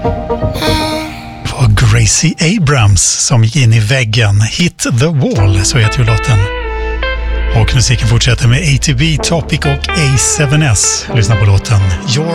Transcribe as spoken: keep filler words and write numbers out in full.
Gracie Abrams som gick in i väggen. Hit the wall, så heter ju låten. Och musiken fortsätter med A T B, Topic och A seven S. Lyssna på låten Your